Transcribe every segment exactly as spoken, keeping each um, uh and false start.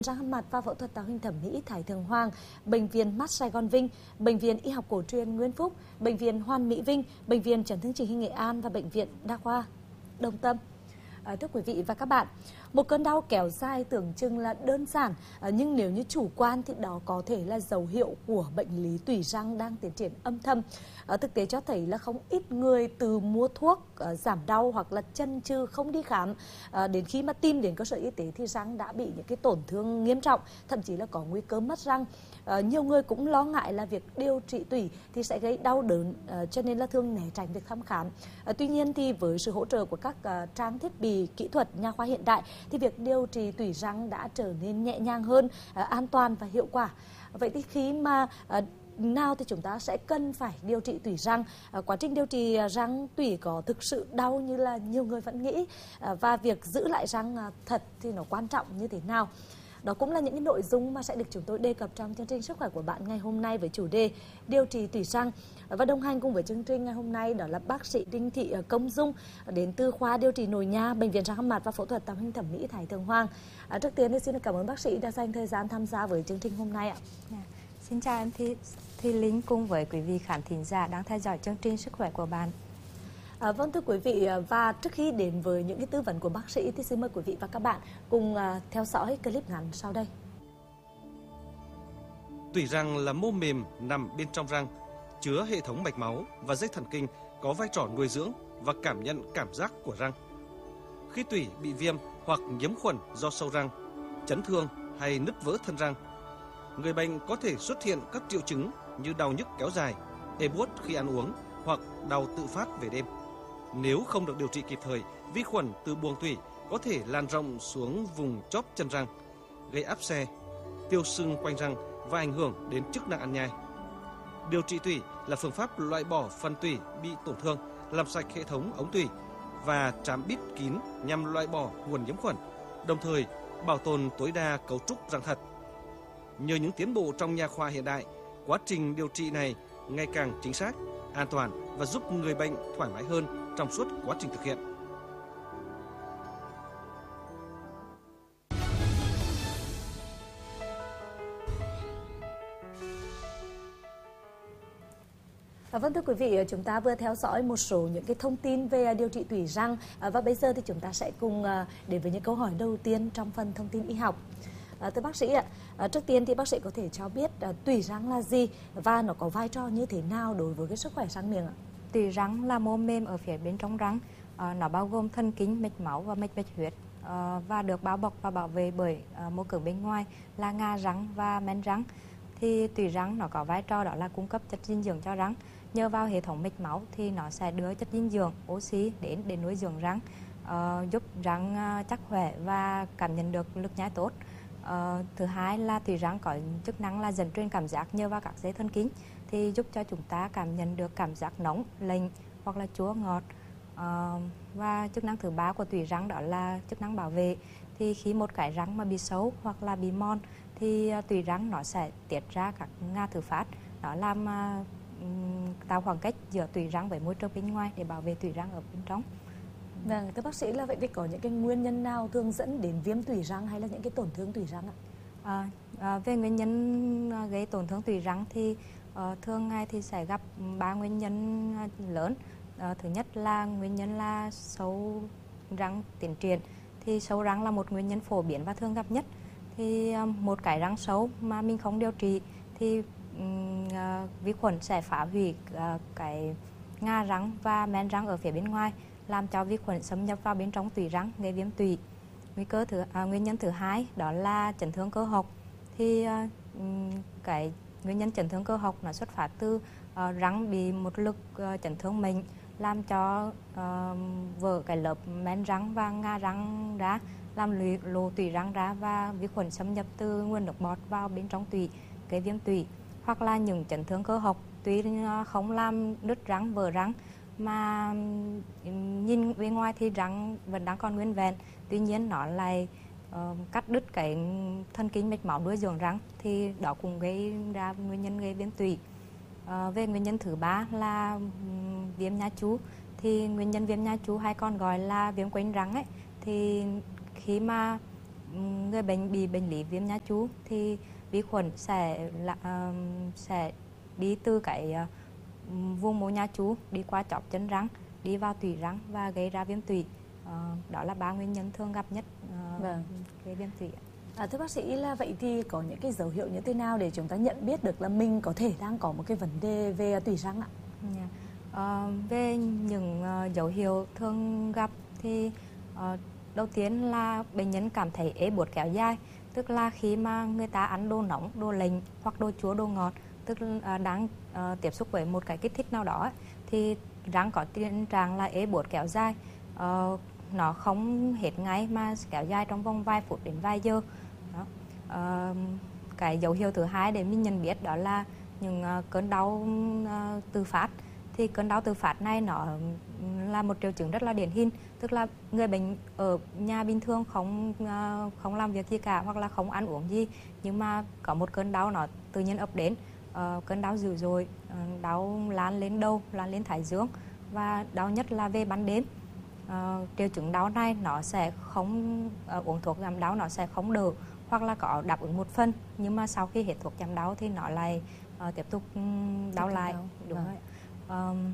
Răng mặt và phẫu thuật tạo hình thẩm mỹ Thái Thượng Hoàng, Bệnh viện Mắt Sài Gòn Vinh, Bệnh viện Y học cổ truyền Nguyễn Phúc, Bệnh viện Hoàn Mỹ Vinh, Bệnh viện Chấn thương chỉnh hình Nghệ An và Bệnh viện Đa khoa Đồng Tâm. À, thưa quý vị và các bạn, một cơn đau kéo dài tưởng chừng là đơn giản, à, nhưng nếu như chủ quan thì đó có thể là dấu hiệu của bệnh lý tủy răng đang tiến triển âm thầm. À, thực tế cho thấy là không ít người từ mua thuốc à, giảm đau hoặc là chần chừ không đi khám, à, đến khi mà tìm đến cơ sở y tế thì răng đã bị những cái tổn thương nghiêm trọng, thậm chí là có nguy cơ mất răng. À, nhiều người cũng lo ngại là việc điều trị tủy thì sẽ gây đau đớn, à, cho nên là thường né tránh việc thăm khám. À, tuy nhiên thì với sự hỗ trợ của các à, trang thiết bị kỹ thuật nha khoa hiện đại thì việc điều trị tủy răng đã trở nên nhẹ nhàng hơn, à, an toàn và hiệu quả. Vậy thì khi mà à, nào thì chúng ta sẽ cần phải điều trị tủy răng, à, quá trình điều trị răng tủy có thực sự đau như là nhiều người vẫn nghĩ, à, và việc giữ lại răng à, thật thì nó quan trọng như thế nào? Đó cũng là những cái nội dung mà sẽ được chúng tôi đề cập trong chương trình Sức khỏe của bạn ngày hôm nay với chủ đề điều trị tủy răng. Và đồng hành cùng với chương trình ngày hôm nay đó là bác sĩ Đinh Thị Công Dung đến từ khoa điều trị nội nha Bệnh viện Răng Mặt và Phẫu thuật Tạo hình thẩm mỹ Thái Thượng Hoàng. À, trước tiên thì xin cảm ơn bác sĩ đã dành thời gian tham gia với chương trình hôm nay ạ. Yeah. Xin chào em Thi, Thi Linh cùng với quý vị khán thính giả đang theo dõi chương trình Sức khỏe của bạn. À, vâng thưa quý vị, và trước khi đến với những cái tư vấn của bác sĩ thì xin mời quý vị và các bạn cùng uh, theo dõi clip ngắn sau đây. Tủy răng là mô mềm nằm bên trong răng, chứa hệ thống mạch máu và dây thần kinh có vai trò nuôi dưỡng và cảm nhận cảm giác của răng. Khi tủy bị viêm hoặc nhiễm khuẩn do sâu răng, chấn thương hay nứt vỡ thân răng, người bệnh có thể xuất hiện các triệu chứng như đau nhức kéo dài, ê buốt khi ăn uống hoặc đau tự phát về đêm. Nếu không được điều trị kịp thời, vi khuẩn từ buồng tủy có thể lan rộng xuống vùng chóp chân răng, gây áp xe, tiêu sưng quanh răng và ảnh hưởng đến chức năng ăn nhai. Điều trị tủy là phương pháp loại bỏ phần tủy bị tổn thương, làm sạch hệ thống ống tủy và trám bít kín nhằm loại bỏ nguồn nhiễm khuẩn, đồng thời bảo tồn tối đa cấu trúc răng thật. Nhờ những tiến bộ trong nha khoa hiện đại, quá trình điều trị này ngày càng chính xác, an toàn và giúp người bệnh thoải mái hơn trong suốt quá trình thực hiện. À, vâng thưa quý vị, chúng ta vừa theo dõi một số những cái thông tin về điều trị tủy răng, à, và bây giờ thì chúng ta sẽ cùng à, đến với những câu hỏi đầu tiên trong phần thông tin y học. À, thưa bác sĩ ạ, à, trước tiên thì bác sĩ có thể cho biết à, tủy răng là gì và nó có vai trò như thế nào đối với cái sức khỏe răng miệng ạ? Tủy răng là mô mềm ở phía bên trong răng, à, nó bao gồm thần kinh, mạch máu và mạch bạch huyết, à, và được bao bọc và bảo vệ bởi à, mô cứng bên ngoài là ngà răng và men răng. Thì tủy răng nó có vai trò đó là cung cấp chất dinh dưỡng cho răng. Nhờ vào hệ thống mạch máu thì nó sẽ đưa chất dinh dưỡng, oxy đến để nuôi dưỡng răng, uh, giúp răng uh, chắc khỏe và cảm nhận được lực nhai tốt. Uh, thứ hai là tủy răng có chức năng là dẫn truyền cảm giác nhờ vào các dây thần kinh thì giúp cho chúng ta cảm nhận được cảm giác nóng, lạnh hoặc là chua ngọt. Uh, và chức năng thứ ba của tủy răng đó là chức năng bảo vệ. Thì khi một cái răng mà bị xấu hoặc là bị mòn thì uh, tủy răng nó sẽ tiết ra các ngà thứ phát, nó làm uh, tạo khoảng cách giữa tủy răng với môi trường bên ngoài để bảo vệ tủy răng ở bên trong. Vâng, thưa bác sĩ là vậy thì có những cái nguyên nhân nào thường dẫn đến viêm tủy răng hay là những cái tổn thương tủy răng ạ? À, à, về nguyên nhân gây tổn thương tủy răng thì uh, thường ngày thì sẽ gặp ba nguyên nhân lớn. Uh, thứ nhất là nguyên nhân là sâu răng tiến triển. Thì sâu răng là một nguyên nhân phổ biến và thường gặp nhất. Thì uh, một cái răng sâu mà mình không điều trị thì um, uh, vi khuẩn sẽ phá hủy uh, cái ngà răng và men răng ở phía bên ngoài, làm cho vi khuẩn xâm nhập vào bên trong tủy răng gây viêm tủy. Nguy cơ thứ à, nguyên nhân thứ hai đó là chấn thương cơ học. Thì à, cái nguyên nhân chấn thương cơ học nó xuất phát từ à, răng bị một lực à, chấn thương mạnh, làm cho à, vỡ cái lớp men răng và ngà răng ra, làm lộ tủy răng ra và vi khuẩn xâm nhập từ nguồn nước bọt vào bên trong tủy gây viêm tủy. Hoặc là những chấn thương cơ học tuy không làm nứt răng, vỡ răng mà nhìn bên ngoài thì răng vẫn đang còn nguyên vẹn, tuy nhiên nó lại uh, cắt đứt cái thần kinh mạch máu nuôi dưỡng răng, thì đó cũng gây ra nguyên nhân gây viêm tủy. Uh, về nguyên nhân thứ ba là um, viêm nha chu. Thì nguyên nhân viêm nha chu hay còn gọi là viêm quanh răng ấy, thì khi mà người bệnh bị bệnh lý viêm nha chu thì vi khuẩn sẽ là, uh, sẽ đi từ cái uh, vùng mô nha chu đi qua chóp chân răng đi vào tủy răng và gây ra viêm tủy. Uh, đó là ba nguyên nhân thường gặp nhất uh, Vâng. gây viêm tủy. À, thưa bác sĩ là vậy thì có những cái dấu hiệu như thế nào để chúng ta nhận biết được là mình có thể đang có một cái vấn đề về tủy răng ạ? Yeah. Uh, về những uh, dấu hiệu thường gặp thì uh, đầu tiên là bệnh nhân cảm thấy ế buốt kéo dài, tức là khi mà người ta ăn đồ nóng, đồ lạnh hoặc đồ chua, đồ ngọt, tức là uh, đang uh, tiếp xúc với một cái kích thích nào đó ấy, thì răng có tình trạng là ế buốt kéo dài. Uh, nó không hết ngay mà kéo dài trong vòng vài phút đến vài giờ. Đó. Uh, cái dấu hiệu thứ hai để mình nhận biết đó là những uh, cơn đau uh, tự phát. Thì cơn đau tự phát này nó là một triệu chứng rất là điển hình, tức là người bệnh ở nhà bình thường không uh, không làm việc gì cả hoặc là không ăn uống gì, nhưng mà có một cơn đau nó tự nhiên ập đến, uh, cơn đau dữ dội, uh, đau lan lên đầu, lan lên thái dương và đau nhất là về ban đêm. Uh, triệu chứng đau này nó sẽ không uh, uống thuốc giảm đau nó sẽ không đỡ hoặc là có đáp ứng một phần, nhưng mà sau khi hết thuốc giảm đau thì nó lại uh, tiếp tục um, đau lại. Đau. Đúng Vâng. rồi. Um,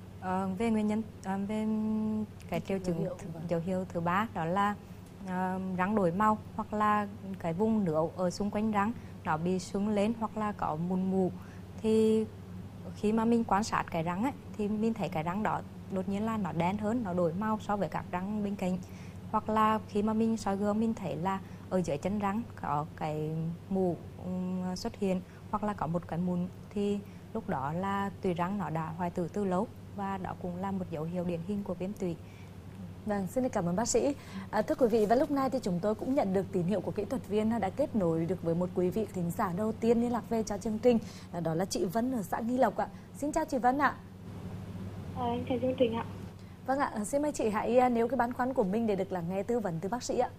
uh, về nguyên nhân uh, về cái triệu chứng Dấu hiệu, vâng. dấu hiệu thứ ba đó là uh, răng đổi màu hoặc là cái vùng nước ở xung quanh răng nó bị sưng lên hoặc là có mụn mủ. Thì khi mà mình quan sát cái răng ấy, thì mình thấy cái răng đó đột nhiên là nó đen hơn, nó đổi màu so với các răng bên cạnh. Hoặc là khi mà mình soi gương mình thấy là ở dưới chân răng có cái mủ um, xuất hiện hoặc là có một cái mụn, thì lúc đó là tủy răng nó đã hoại tử từ lâu và đó cũng là một dấu hiệu điển hình của viêm tủy. Vâng, xin cảm ơn bác sĩ. À, thưa quý vị, và lúc này thì chúng tôi cũng nhận được tín hiệu của kỹ thuật viên đã kết nối được với một quý vị thính giả đầu tiên liên lạc về cho chương trình, à, đó là chị Vân ở xã Nghi Lộc ạ. Xin chào chị Vân ạ. À, em chào chương trình ạ. Vâng ạ, xin mời chị hãy nêu cái băn khoăn của mình để được lắng nghe tư vấn từ bác sĩ ạ.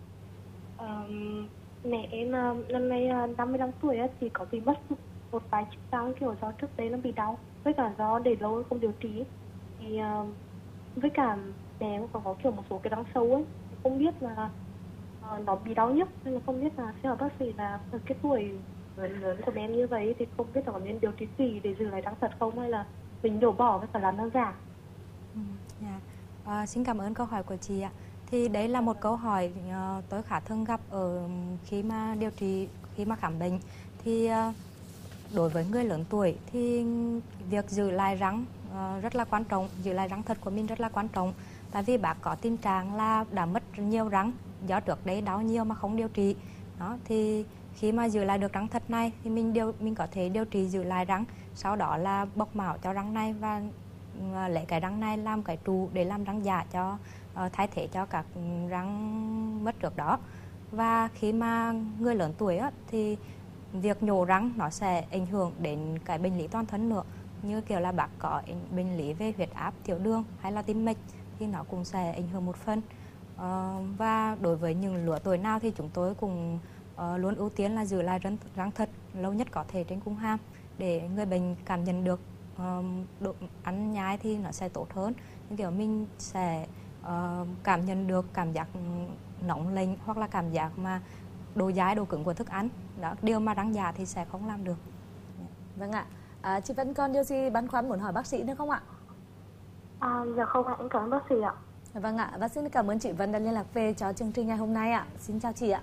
À, mẹ em năm nay năm mươi lăm tuổi thì có bị mất một vài chiếc răng, kiểu do trước đấy nó bị đau, với cả do để lâu không điều trị, thì với cả mẹ em còn có kiểu một số cái răng sâu ấy, không biết là uh, nó bị đau nhức, nên là không biết là theo bác sĩ là ở cái tuổi lớn lớn của em như vậy thì không biết là có nên điều trị gì để giữ lại răng thật không, hay là mình đổ bỏ với cả làm răng giả. Ừ, yeah. à, xin cảm ơn câu hỏi của chị ạ. Thì đấy là một câu hỏi uh, tôi khá thường gặp ở khi mà điều trị, khi mà khám bệnh. Thì uh, đối với người lớn tuổi thì việc giữ lại răng uh, rất là quan trọng, giữ lại răng thật của mình rất là quan trọng. Tại vì bác có tình trạng là đã mất nhiều răng do trước đấy đau nhiều mà không điều trị. Đó, thì khi mà giữ lại được răng thật này thì mình điều mình có thể điều trị giữ lại răng, sau đó là bọc mảo cho răng này và uh, lấy cái răng này làm cái trụ để làm răng giả cho uh, thay thế cho các răng mất trước đó. Và khi mà người lớn tuổi á, thì việc nhổ răng nó sẽ ảnh hưởng đến cái bệnh lý toàn thân nữa, như kiểu là bác có bệnh lý về huyết áp, tiểu đường hay là tim mạch thì nó cũng sẽ ảnh hưởng một phần. Uh, và đối với những lứa tuổi nào thì chúng tôi cũng uh, luôn ưu tiên là giữ lại răng, răng thật lâu nhất có thể trên cung hàm để người bệnh cảm nhận được uh, độ ăn nhai thì nó sẽ tốt hơn. Như kiểu mình sẽ uh, cảm nhận được cảm giác nóng lạnh hoặc là cảm giác mà độ dai, độ cứng của thức ăn. Đó, điều mà răng giả thì sẽ không làm được. Vâng ạ. À, chị vẫn còn điều gì băn khoăn muốn hỏi bác sĩ nữa không ạ? À, dạ không ạ, em cảm ơn bác sĩ ạ. Vâng ạ, và xin cảm ơn chị Vân đã liên lạc về cho chương trình ngày hôm nay ạ. Xin chào chị ạ.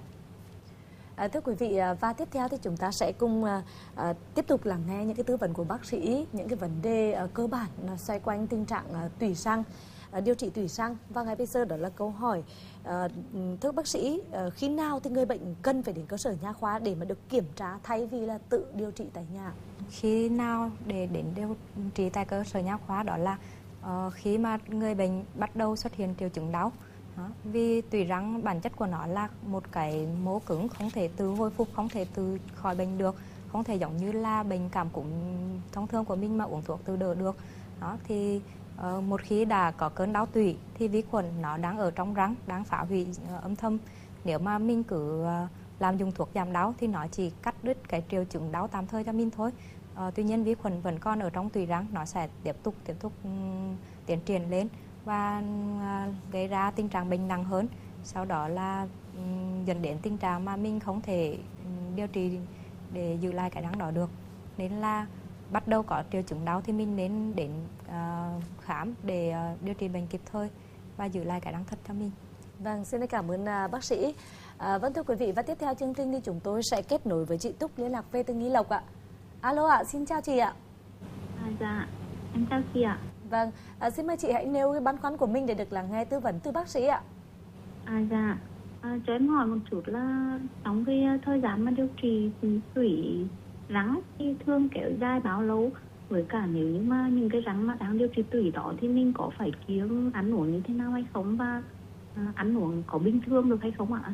À, thưa quý vị, và tiếp theo thì chúng ta sẽ cùng à, à, tiếp tục lắng nghe những cái tư vấn của bác sĩ, những cái vấn đề à, cơ bản à, xoay quanh tình trạng à, tủy răng, à, điều trị tủy răng. Và ngay bây giờ đó là câu hỏi, à, thưa bác sĩ, à, khi nào thì người bệnh cần phải đến cơ sở nha khoa để mà được kiểm tra thay vì là tự điều trị tại nhà? Khi nào để đến điều trị tại cơ sở nha khoa đó là uh, khi mà người bệnh bắt đầu xuất hiện triệu chứng đau. Đó. Vì tủy răng bản chất của nó là một cái mô cứng không thể tự hồi phục, không thể tự khỏi bệnh được, không thể giống như là bệnh cảm cúm thông thường của mình mà uống thuốc tự đỡ được. Đó, thì uh, một khi đã có cơn đau tủy thì vi khuẩn nó đang ở trong răng, đang phá hủy uh, âm thầm. Nếu mà mình cứ uh, làm dùng thuốc giảm đau thì nó chỉ cắt đứt cái triệu chứng đau tạm thời cho mình thôi. Uh, tuy nhiên vi khuẩn vẫn còn ở trong tủy răng, nó sẽ tiếp tục tiếp tục um, tiến triển lên và uh, gây ra tình trạng bệnh nặng hơn. Sau đó là ừm, dẫn đến tình trạng mà mình không thể ừm, điều trị để giữ lại cái răng đó được. Nên là bắt đầu có triệu chứng đau thì mình nên đến à, khám để à, điều trị bệnh kịp thời và giữ lại cái răng thật cho mình. Vâng, xin cảm ơn à, bác sĩ. À, vâng thưa quý vị, và tiếp theo chương trình thì chúng tôi sẽ kết nối với chị Túc liên lạc về từ Nghi Lộc ạ. Alo ạ, xin chào chị ạ. À, dạ, em chào chị ạ. Vâng, à, xin mời chị hãy nêu cái băn khoăn của mình để được lắng nghe tư vấn từ bác sĩ ạ. À, dạ, à, cho em hỏi một chút là trong cái thời gian mà điều trị tủy răng thì thường kéo dài bao lâu? Với cả nếu như mà những cái răng mà đang điều trị tủy đó thì mình có phải kiêng ăn uống như thế nào hay không, và à, ăn uống có bình thường được hay không ạ?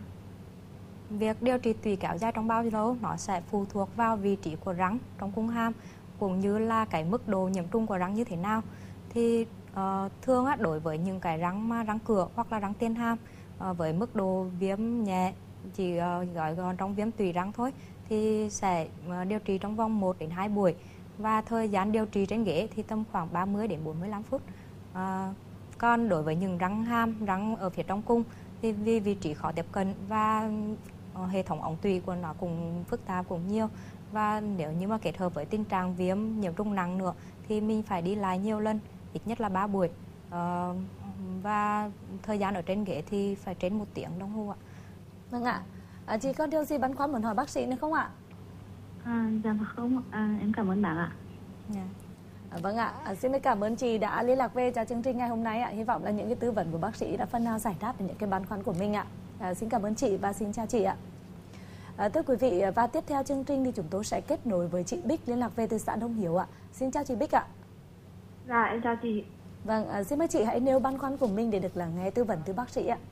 Việc điều trị tủy kéo dài trong bao lâu nó sẽ phụ thuộc vào vị trí của răng trong cung hàm cũng như là cái mức độ nhiễm trùng của răng như thế nào. Thì uh, thường á, đối với những cái răng mà răng cửa hoặc là răng tiền hàm uh, với mức độ viêm nhẹ, chỉ uh, gọi gọn trong viêm tủy răng thôi, thì sẽ uh, điều trị trong vòng một đến hai buổi, và thời gian điều trị trên ghế thì tầm khoảng ba mươi đến bốn mươi lăm phút. Uh, còn đối với những răng hàm, răng ở phía trong cung thì vì vị trí khó tiếp cận và uh, hệ thống ống tủy của nó cũng phức tạp cũng nhiều, và nếu như mà kết hợp với tình trạng viêm nhiễm trùng nặng nữa thì mình phải đi lại nhiều lần, ít nhất là ba buổi, uh, và thời gian ở trên ghế thì phải trên một tiếng đồng hồ ạ. Vâng ạ. À, chị có điều gì băn khoăn muốn hỏi bác sĩ nữa không ạ? À, dạ không, à, em cảm ơn bác ạ. Yeah. À, vâng ạ, à, xin cảm ơn chị đã liên lạc về cho chương trình ngày hôm nay ạ. Hy vọng là những cái tư vấn của bác sĩ đã phần nào giải đáp được những cái băn khoăn của mình ạ. À, xin cảm ơn chị và xin chào chị ạ. À, thưa quý vị, và tiếp theo chương trình thì chúng tôi sẽ kết nối với chị Bích liên lạc về từ xã Đông Hiếu ạ. Xin chào chị Bích ạ. Dạ, em chào chị. Vâng, à, xin mời chị hãy nêu băn khoăn của mình để được lắng nghe tư vấn từ bác sĩ ạ.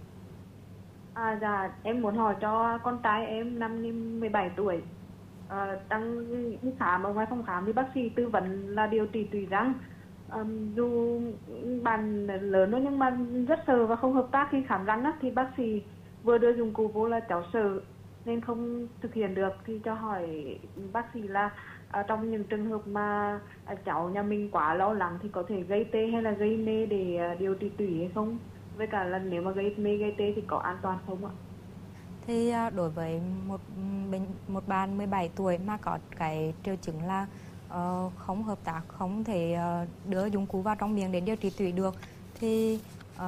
À, dạ, em muốn hỏi cho con trai em năm mười bảy tuổi. À, đang đi khám ở ngoài phòng khám thì bác sĩ tư vấn là điều trị tủy răng. À, dù bạn lớn thôi nhưng mà rất sợ và không hợp tác khi khám răng á, thì bác sĩ vừa đưa dụng cụ vô là cháu sợ nên không thực hiện được, thì cho hỏi bác sĩ là à, trong những trường hợp mà à, cháu nhà mình quá lo lắng thì có thể gây tê hay là gây mê để à, điều trị tủy hay không, với cả là nếu mà gây mê gây tê thì có an toàn không ạ? Thì đối với một bệnh một bạn mười bảy tuổi mà có cái triệu chứng là uh, không hợp tác, không thể uh, đưa dụng cụ vào trong miệng để điều trị tủy được, thì uh,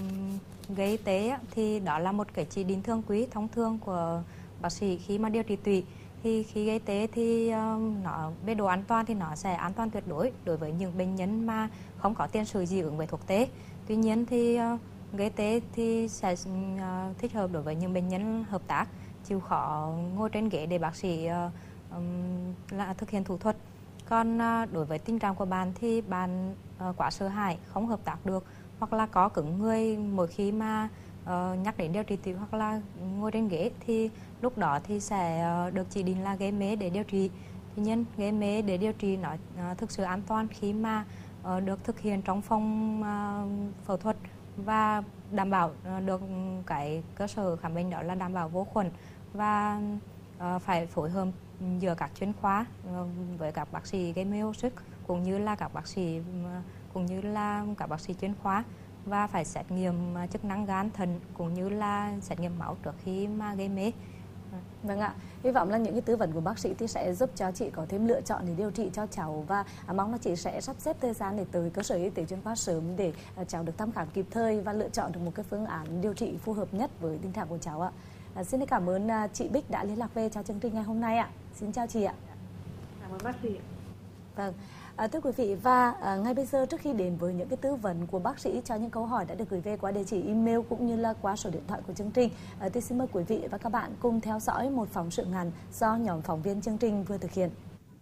gây tê thì đó là một cái chỉ định thường quy thông thường của bác sĩ khi mà điều trị tủy. Thì khi gây tê thì uh, nó về độ an toàn thì nó sẽ an toàn tuyệt đối đối với những bệnh nhân mà không có tiền sử dị ứng với thuốc tê. Tuy nhiên thì uh, gây tê thì sẽ uh, thích hợp đối với những bệnh nhân hợp tác, chịu khó ngồi trên ghế để bác sĩ uh, um, là thực hiện thủ thuật. Còn uh, đối với tình trạng của bạn thì bạn uh, quá sợ hãi, không hợp tác được, hoặc là có cứng người mỗi khi mà uh, nhắc đến điều trị tủy hoặc là ngồi trên ghế, thì lúc đó thì sẽ uh, được chỉ định là gây mê để điều trị. Tuy nhiên gây mê để điều trị nó uh, thực sự an toàn khi mà uh, được thực hiện trong phòng uh, phẫu thuật và đảm bảo được cái cơ sở khám bệnh đó là đảm bảo vô khuẩn, và uh, phải phối hợp giữa các chuyên khoa uh, với các bác sĩ gây mê hồi sức cũng như là các bác sĩ uh, cũng như là các bác sĩ chuyên khoa, và phải xét nghiệm uh, chức năng gan thận cũng như là xét nghiệm máu trước khi mà gây mê. Vâng ạ, hy vọng là những cái tư vấn của bác sĩ thì sẽ giúp cho chị có thêm lựa chọn để điều trị cho cháu, và à, mong là chị sẽ sắp xếp thời gian để tới cơ sở y tế chuyên khoa sớm để à, cháu được thăm khám kịp thời và lựa chọn được một cái phương án điều trị phù hợp nhất với tình trạng của cháu ạ. À, xin cảm ơn à, chị Bích đã liên lạc về cho chương trình ngày hôm nay ạ. Xin chào chị ạ. Cảm ơn bác sĩ. Vâng. À, thưa quý vị, và à, ngay bây giờ trước khi đến với những cái tư vấn của bác sĩ cho những câu hỏi đã được gửi về qua địa chỉ email cũng như là qua số điện thoại của chương trình, à, tôi xin mời quý vị và các bạn cùng theo dõi một phóng sự ngắn do nhóm phóng viên chương trình vừa thực hiện.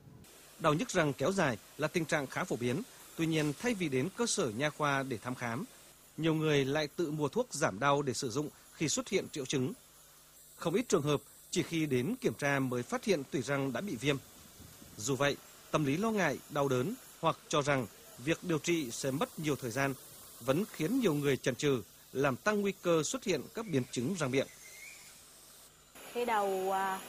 Đau nhức răng kéo dài là tình trạng khá phổ biến, tuy nhiên thay vì đến cơ sở nha khoa để thăm khám, nhiều người lại tự mua thuốc giảm đau để sử dụng khi xuất hiện triệu chứng. Không ít trường hợp chỉ khi đến kiểm tra mới phát hiện tủy răng đã bị viêm. Dù vậy, tâm lý lo ngại, đau đớn hoặc cho rằng việc điều trị sẽ mất nhiều thời gian vẫn khiến nhiều người chần chừ, làm tăng nguy cơ xuất hiện các biến chứng răng miệng. Khi đầu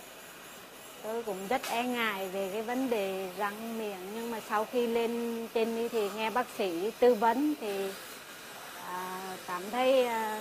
tôi cũng rất e ngại về cái vấn đề răng miệng, nhưng mà sau khi lên trên đi thì nghe bác sĩ tư vấn thì à, cảm thấy à,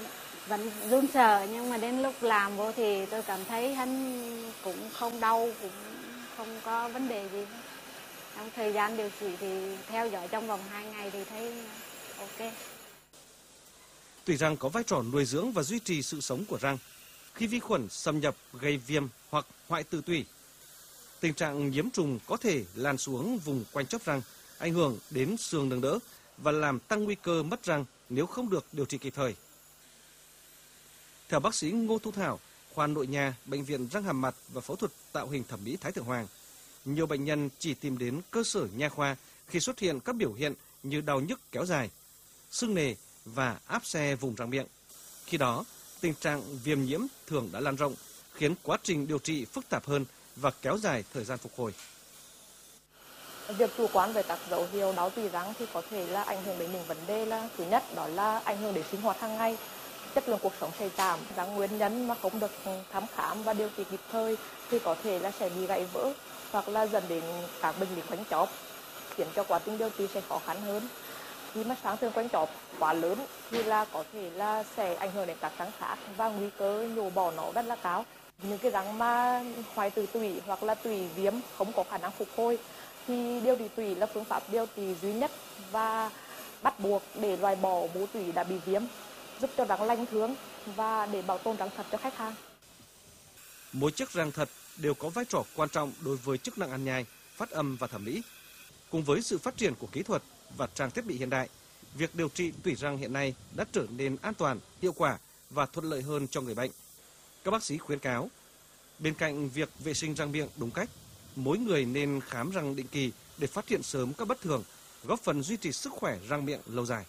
vẫn run sợ, nhưng mà đến lúc làm vô thì tôi cảm thấy hắn cũng không đau, cũng không có vấn đề gì. Trong thời gian điều trị thì theo dõi trong vòng hai ngày thì thấy ok. Tủy răng có vai trò nuôi dưỡng và duy trì sự sống của răng. Khi vi khuẩn xâm nhập gây viêm hoặc hoại tử tủy, tình trạng nhiễm trùng có thể lan xuống vùng quanh chóp răng, ảnh hưởng đến xương nâng đỡ và làm tăng nguy cơ mất răng nếu không được điều trị kịp thời. Theo bác sĩ Ngô Thu Thảo, khoa nội nha, Bệnh viện Răng Hàm Mặt và Phẫu thuật Tạo hình Thẩm mỹ Thái Thượng Hoàng, nhiều bệnh nhân chỉ tìm đến cơ sở nha khoa khi xuất hiện các biểu hiện như đau nhức kéo dài, sưng nề và áp xe vùng răng miệng. Khi đó, tình trạng viêm nhiễm thường đã lan rộng, khiến quá trình điều trị phức tạp hơn và kéo dài thời gian phục hồi. Việc chủ quan về các dấu hiệu đau tủy răng thì có thể là ảnh hưởng đến những vấn đề là thứ nhất đó là ảnh hưởng đến sinh hoạt hàng ngày, chất lượng cuộc sống sẽ giảm, răng nguyên nhân mà không được thăm khám và điều trị kịp thời thì có thể là sẽ bị gãy vỡ hoặc là dẫn đến các bệnh lý quanh chóp, khiến cho quá trình điều trị sẽ khó khăn hơn. Khi mà sang thương quanh chóp quá lớn thì là có thể là sẽ ảnh hưởng đến các răng khác và nguy cơ nhổ bỏ nó rất là cao. Những cái răng mà hoại tử tủy hoặc là tủy viêm không có khả năng phục hồi thì điều trị tủy là phương pháp điều trị duy nhất và bắt buộc để loại bỏ mô tủy đã bị viêm, giúp cho răng lành thương và để bảo tồn răng thật cho khách hàng. Mỗi chiếc răng thật đều có vai trò quan trọng đối với chức năng ăn nhai, phát âm và thẩm mỹ. Cùng với sự phát triển của kỹ thuật và trang thiết bị hiện đại, việc điều trị tủy răng hiện nay đã trở nên an toàn, hiệu quả và thuận lợi hơn cho người bệnh. Các bác sĩ khuyến cáo, bên cạnh việc vệ sinh răng miệng đúng cách, mỗi người nên khám răng định kỳ để phát hiện sớm các bất thường, góp phần duy trì sức khỏe răng miệng lâu dài.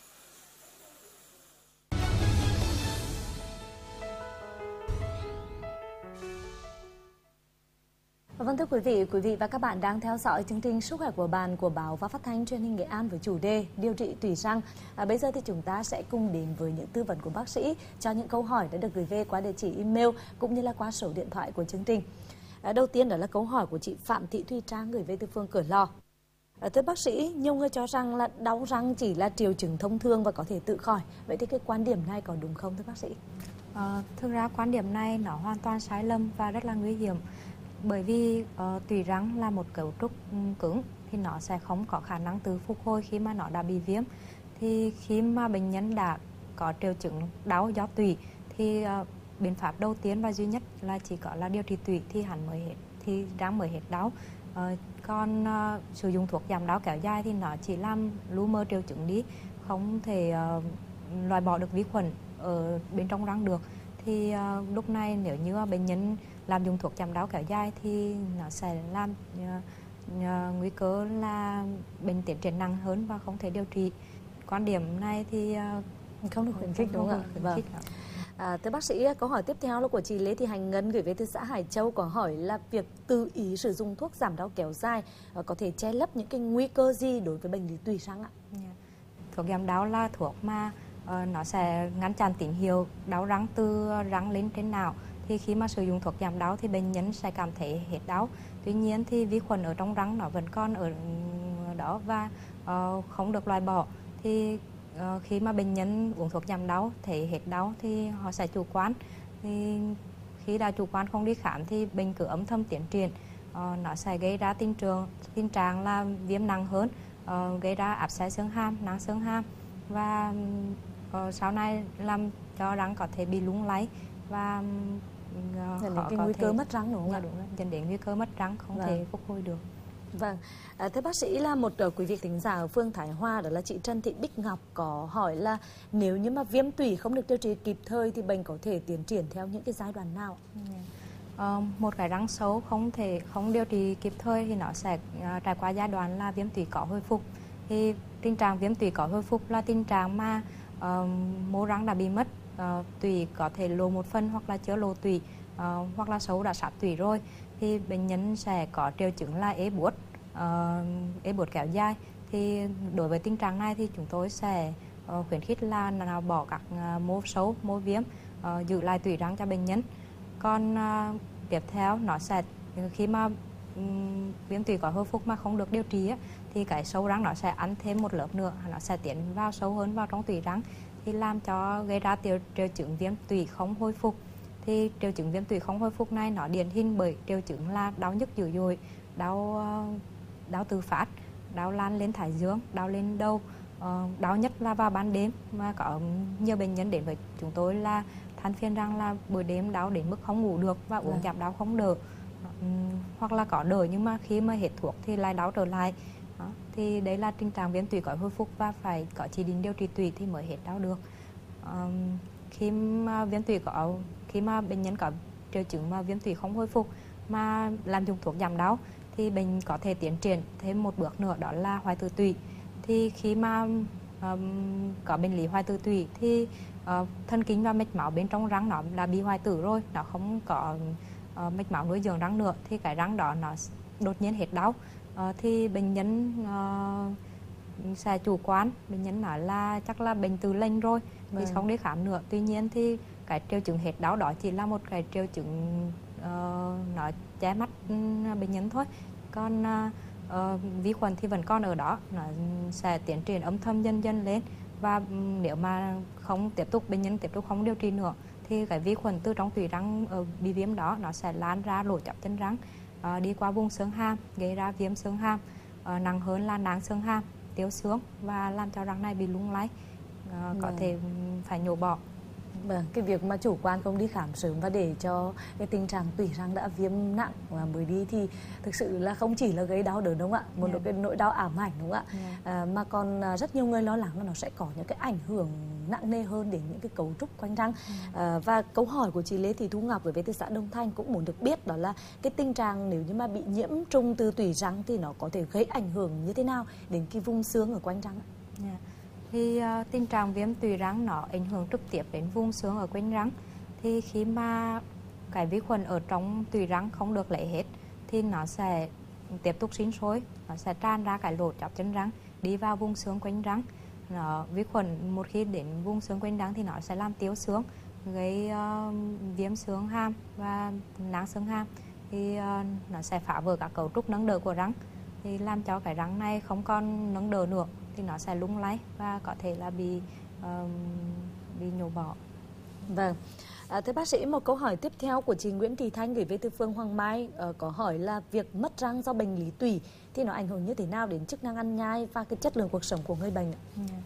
Vâng, thưa quý vị, quý vị và các bạn đang theo dõi chương trình Sức khỏe của bạn của Báo và Phát thanh Truyền hình Nghệ An với chủ đề điều trị tủy răng. À, bây giờ thì chúng ta sẽ cùng đến với những tư vấn của bác sĩ cho những câu hỏi đã được gửi về qua địa chỉ email cũng như là qua số điện thoại của chương trình. À, đầu tiên đó là câu hỏi của chị Phạm Thị Thùy Trang gửi về từ phường Cửa Lò. À, thưa bác sĩ, nhiều người cho rằng là đau răng chỉ là triệu chứng thông thường và có thể tự khỏi. Vậy thì cái quan điểm này có đúng không thưa bác sĩ? À, thực ra quan điểm này nó hoàn toàn sai lầm và rất là nguy hiểm. Bởi vì uh, tủy răng là một cấu trúc um, cứng thì nó sẽ không có khả năng tự phục hồi khi mà nó đã bị viêm. Thì khi mà bệnh nhân đã có triệu chứng đau do tủy thì uh, biện pháp đầu tiên và duy nhất là chỉ có là điều trị tủy thì hẳn mới hết, thì răng mới hết đau. Uh, còn uh, sử dụng thuốc giảm đau kéo dài thì nó chỉ làm lu mờ triệu chứng đi, không thể uh, loại bỏ được vi khuẩn ở bên trong răng được. Thì uh, lúc này nếu như bệnh nhân làm dùng thuốc giảm đau kéo dài thì nó sẽ làm uh, uh, nguy cơ là bệnh tiến triển nặng hơn và không thể điều trị. Quan điểm này thì uh, không được khuyến khích đúng không ạ? Vâng. À, thưa bác sĩ, câu hỏi tiếp theo là của chị Lê Thị Hành Ngân gửi về từ xã Hải Châu, có hỏi là việc tự ý sử dụng thuốc giảm đau kéo dài uh, có thể che lấp những cái nguy cơ gì đối với bệnh lý tủy răng ạ? Yeah. Thuốc giảm đau là thuốc mà uh, nó sẽ ngăn chặn tín hiệu đau răng từ răng lên trên não. Thì khi mà sử dụng thuốc giảm đau thì bệnh nhân sẽ cảm thấy hết đau. Tuy nhiên thì vi khuẩn ở trong răng nó vẫn còn ở đó và uh, không được loại bỏ. Thì uh, khi mà bệnh nhân uống thuốc giảm đau thấy hết đau thì họ sẽ chủ quan. Thì khi đã chủ quan không đi khám thì bệnh cứ âm thầm tiến triển. Uh, nó sẽ gây ra tình trạng tình trạng là viêm nặng hơn, uh, gây ra áp xe xương hàm, nang xương hàm và uh, sau này làm cho răng có thể bị lung lay và uh, dẫn đến cái nguy cơ mất răng đúng không ạ? Đúng, dẫn đến nguy cơ mất răng không vâng. thể phục hồi được. Vâng, à, thưa bác sĩ, là một uh, quý vị thính giả ở phường Thái Hòa, đó là chị Trần Thị Bích Ngọc, có hỏi là nếu như mà viêm tủy không được điều trị kịp thời thì bệnh có thể tiến triển theo những cái giai đoạn nào? Uh, một cái răng xấu không thể không điều trị kịp thời thì nó sẽ uh, trải qua giai đoạn là viêm tủy có hồi phục. Thì tình trạng viêm tủy có hồi phục là tình trạng mà uh, mô răng đã bị mất, uh, tủy có thể lộ một phần hoặc là chưa lộ tủy, uh, hoặc là xấu đã sát tủy rồi thì bệnh nhân sẽ có triệu chứng là ê buốt, uh, ê buốt kéo dài. Thì đối với tình trạng này thì chúng tôi sẽ uh, khuyến khích là nào bỏ các uh, mô xấu, mô viêm, uh, giữ lại tủy răng cho bệnh nhân. Còn uh, tiếp theo nó sẽ khi mà um, viêm tủy có hồi phục mà không được điều trị á, thì cái sâu răng nó sẽ ăn thêm một lớp nữa, nó sẽ tiến vào sâu hơn vào trong tủy răng thì làm cho gây ra triệu, triệu chứng viêm tủy không hồi phục. Thì triệu chứng viêm tủy không hồi phục này nó điển hình bởi triệu chứng là đau nhức dữ dội, đau đau tự phát, đau lan lên thái dương, đau lên đầu, đau nhất là vào ban đêm, mà có nhiều bệnh nhân đến với chúng tôi là than phiền rằng là buổi đêm đau đến mức không ngủ được và uống giảm đau không đỡ, hoặc là có đỡ nhưng mà khi mà hết thuốc thì lại đau trở lại. Đó. Thì đấy là tình trạng viêm tủy có hồi phục và phải có chỉ định điều trị tủy thì mới hết đau được. Um, khi mà viêm tủy có khi mà bệnh nhân có triệu chứng mà viêm tủy không hồi phục mà làm dùng thuốc giảm đau thì bệnh có thể tiến triển thêm một bước nữa, đó là hoại tử tủy. Thì khi mà um, có bệnh lý hoại tử tủy thì uh, thần kinh và mạch máu bên trong răng nó đã bị hoại tử rồi, nó không có uh, mạch máu nuôi dưỡng răng nữa, thì cái răng đó nó đột nhiên hết đau. Uh, thì bệnh nhân uh, sẽ chủ quan, bệnh nhân nói là chắc là bệnh tự lành rồi thì không đi khám nữa. Tuy nhiên thì cái triệu chứng hết đau đó chỉ là một cái triệu chứng uh, nó che mắt bệnh nhân thôi, còn uh, uh, vi khuẩn thì vẫn còn ở đó, nó sẽ tiến triển âm thầm dần dần lên, và um, nếu mà không tiếp tục, bệnh nhân tiếp tục không điều trị nữa thì cái vi khuẩn từ trong tủy răng uh, bị viêm đó nó sẽ lan ra lỗ chóp chân răng, uh, đi qua vùng xương hàm, gây ra viêm xương hàm, uh, nặng hơn là nang xương hàm, tiêu xương và làm cho răng này bị lung lay, uh, có vâng. thể phải nhổ bỏ. Vâng, cái việc mà chủ quan không đi khám sớm và để cho cái tình trạng tủy răng đã viêm nặng và mới đi thì thực sự là không chỉ là gây đau đớn đúng không ạ? Một yeah. cái nỗi đau ám ảnh đúng không ạ? Yeah. À, mà còn rất nhiều người lo lắng là nó sẽ có những cái ảnh hưởng nặng nề hơn đến những cái cấu trúc quanh răng. Yeah. À, và câu hỏi của chị Lê Thị Thu Ngọc với từ xã Đông Thanh cũng muốn được biết đó là cái tình trạng nếu như mà bị nhiễm trùng từ tủy răng thì nó có thể gây ảnh hưởng như thế nào đến cái vùng xương ở quanh răng ạ? Yeah. Thì uh, tình trạng viêm tủy răng nó ảnh hưởng trực tiếp đến vùng xương ở quanh răng. Thì khi mà cái vi khuẩn ở trong tủy răng không được lấy hết thì nó sẽ tiếp tục sinh sôi, nó sẽ tràn ra cái lỗ chóp chân răng, đi vào vùng xương quanh răng. Nó vi khuẩn một khi đến vùng xương quanh răng thì nó sẽ làm tiêu xương, gây uh, viêm xương hàm và nang xương hàm. Thì uh, nó sẽ phá vỡ các cấu trúc nâng đỡ của răng, thì làm cho cái răng này không còn nâng đỡ nữa, thì nó sẽ lung lay và có thể là bị uh, bị nhổ bỏ. Vâng. À, thưa bác sĩ, một câu hỏi tiếp theo của chị Nguyễn Thị Thanh gửi về từ Phương Hoàng Mai, uh, có hỏi là việc mất răng do bệnh lý tủy thì nó ảnh hưởng như thế nào đến chức năng ăn nhai và cái chất lượng cuộc sống của người bệnh ạ?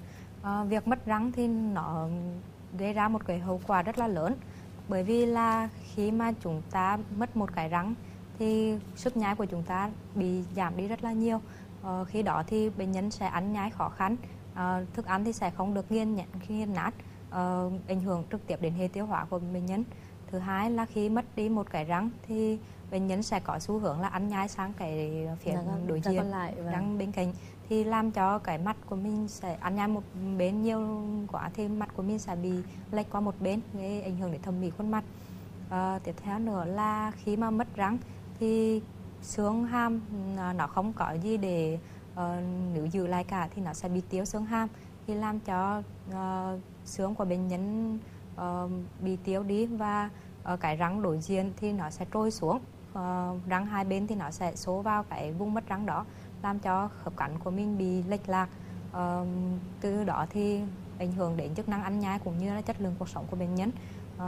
Uh, việc mất răng thì nó gây ra một cái hậu quả rất là lớn, bởi vì là khi mà chúng ta mất một cái răng thì sức nhai của chúng ta bị giảm đi rất là nhiều. Uh, khi đó thì bệnh nhân sẽ ăn nhai khó khăn, uh, thức ăn thì sẽ không được nghiền nhẵn, nghiền nát, uh, ảnh hưởng trực tiếp đến hệ tiêu hóa của bệnh nhân. Thứ hai là khi mất đi một cái răng thì bệnh nhân sẽ có xu hướng là ăn nhai sang cái phía đối diện, răng bên cạnh, thì làm cho cái mắt của mình sẽ ăn nhai một bên nhiều quá thì mắt của mình sẽ bị lệch qua một bên, gây ảnh hưởng đến thẩm mỹ khuôn mặt. Uh, tiếp theo nữa là khi mà mất răng thì xương hàm nó không có gì để uh, nếu giữ lại cả thì nó sẽ bị tiêu xương hàm, thì làm cho uh, xương của bệnh nhân uh, bị tiêu đi, và uh, cái răng đối diện thì nó sẽ trôi xuống, uh, răng hai bên thì nó sẽ xô vào cái vùng mất răng đó, làm cho khớp cắn của mình bị lệch lạc. Uh, từ đó thì ảnh hưởng đến chức năng ăn nhai cũng như là chất lượng cuộc sống của bệnh nhân. Uh,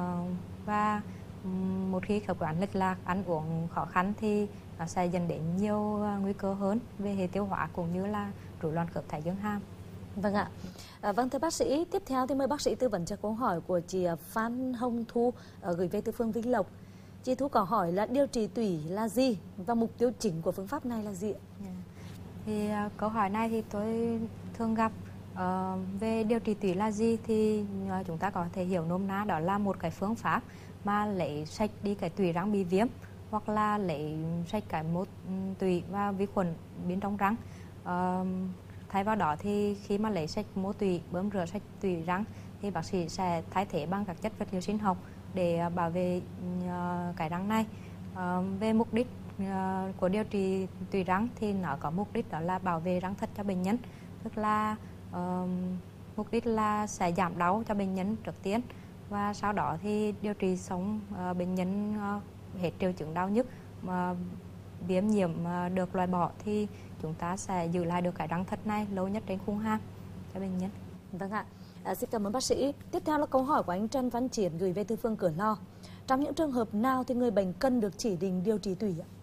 và một khi khớp cắn lệch lạc, ăn uống khó khăn thì nó sẽ dẫn đến nhiều nguy cơ hơn về hệ tiêu hóa cũng như là rối loạn khớp thái dương hàm. Vâng ạ. À, vâng thưa bác sĩ, tiếp theo thì mời bác sĩ tư vấn cho câu hỏi của chị Phan Hồng Thu uh, gửi về từ phường Vĩnh Lộc. Chị Thu có hỏi là điều trị tủy là gì và mục tiêu chính của phương pháp này là gì ạ? Yeah. Thì uh, câu hỏi này thì tôi thường gặp. Uh, về điều trị tủy là gì thì uh, chúng ta có thể hiểu nôm na đó là một cái phương pháp mà lấy sạch đi cái tủy răng bị viêm, hoặc là lấy sạch cái mốt tủy và vi khuẩn bên trong răng. Uh, thay vào đó thì khi mà lấy sạch mốt tủy, bơm rửa sạch tủy răng thì bác sĩ sẽ thay thế bằng các chất vật liệu sinh học để uh, bảo vệ uh, cái răng này. Uh, về mục đích uh, của điều trị tủy răng thì nó có mục đích đó là bảo vệ răng thật cho bệnh nhân, tức là uh, mục đích là sẽ giảm đau cho bệnh nhân trước tiên, và sau đó thì điều trị xong uh, bệnh nhân uh, hết triệu chứng đau nhức, mà viêm nhiễm uh, được loại bỏ thì chúng ta sẽ giữ lại được cái răng thật này lâu nhất trên khung hàm cho bệnh nhân. Vâng ạ. À, xin cảm ơn bác sĩ. Tiếp theo là câu hỏi của anh Trần Văn Chiến gửi về từ phường Cửa Lò. Trong những trường hợp nào thì người bệnh cần được chỉ định điều trị tủy ạ?